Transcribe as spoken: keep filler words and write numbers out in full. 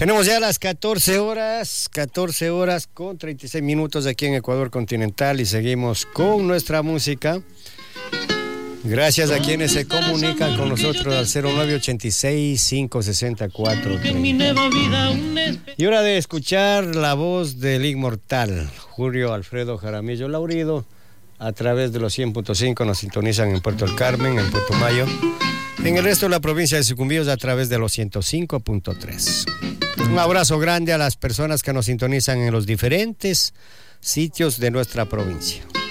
Tenemos ya las catorce horas, catorce horas con treinta y seis minutos aquí en Ecuador continental y seguimos con nuestra música. Gracias a quienes se comunican con nosotros al cero nueve ochenta y seis, cinco sesenta y cuatro treinta. Y hora de escuchar la voz del inmortal Julio Alfredo Jaramillo Laurido. A través de los cien punto cinco nos sintonizan en Puerto El Carmen, en Putumayo. En el resto de la provincia de Sucumbíos a través de los ciento cinco punto tres. Un abrazo grande a las personas que nos sintonizan en los diferentes sitios de nuestra provincia.